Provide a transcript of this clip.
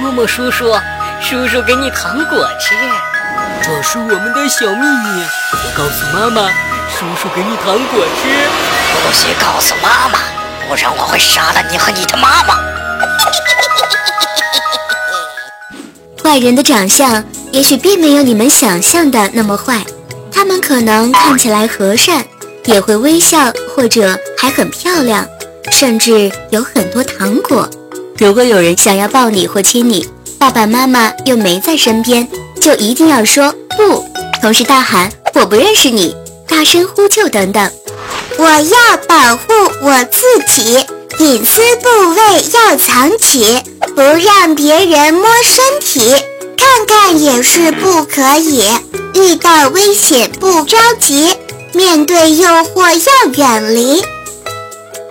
默默叔叔，叔叔给你糖果吃。 这是我们的小秘密，别告诉妈妈，叔叔给你糖果吃。 不许告诉妈妈，不然我会杀了你和你的妈妈。 坏人的长相也许并没有你们想象的那么坏，他们可能看起来和善，也会微笑，或者还很漂亮，甚至有很多糖果。如果有人想要抱你或亲你，爸爸妈妈又没在身边，就一定要说不，同时大喊我不认识你，大声呼救等等。 我要保护我自己，隐私部位要藏起，不让别人摸身体，看看也是不可以。遇到危险不着急，面对诱惑要远离，